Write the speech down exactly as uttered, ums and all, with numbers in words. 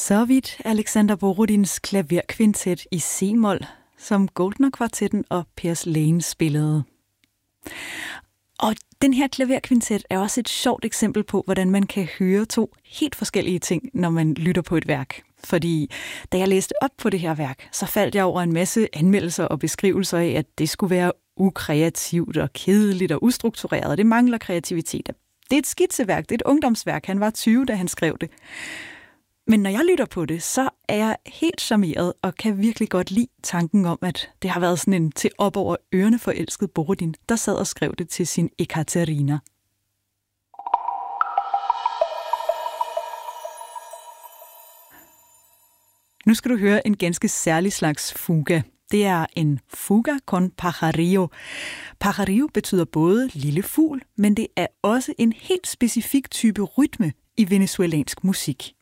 Så vidt Alexander Borodins klaverkvintet i C-mol, som Goldner-kvartetten og Piers Lane spillede. Og den her klaverkvintet er også et sjovt eksempel på, hvordan man kan høre to helt forskellige ting, når man lytter på et værk. Fordi da jeg læste op på det her værk, så faldt jeg over en masse anmeldelser og beskrivelser af, at det skulle være ukreativt og kedeligt og ustruktureret. Det mangler kreativitet. Det er et skitseværk, det er et ungdomsværk. Han var tyve, da han skrev det. Men når jeg lytter på det, så er jeg helt charmeret og kan virkelig godt lide tanken om, at det har været sådan en til op over ørerne forelsket Borodin, der sad og skrev det til sin Ekaterina. Nu skal du høre en ganske særlig slags fuga. Det er en fuga con pajarillo. Pajarillo betyder både lille fugl, men det er også en helt specifik type rytme i venezuelansk musik.